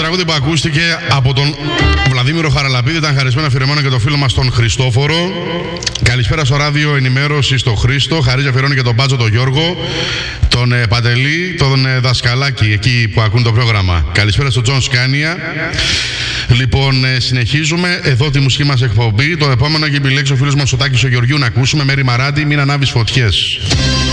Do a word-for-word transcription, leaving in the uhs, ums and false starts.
τραγούδι που ακούστηκε από τον Βλαδίμηρο Χαραλαπίδη ήταν χαρισμένο αφιερωμένο και το φίλο μας τον Χριστόφορο. Καλησπέρα στο ράδιο ενημέρωση στο Χρήστο. Χαρίζει αφιερώνει και τον Μπάτζο τον Γιώργο, τον ε, Παντελή, τον ε, Δασκαλάκη εκεί που ακούν το πρόγραμμα. Καλησπέρα στον Τζον Σκάνια. Λοιπόν, ε, συνεχίζουμε εδώ τη μουσική μας εκπομπή. Το επόμενο έχει επιλέξει ο φίλος μας ο Τάκης ο Γεωργιού να ακούσουμε. Μέρη Μαράντη, μην ανάβεις φωτιές.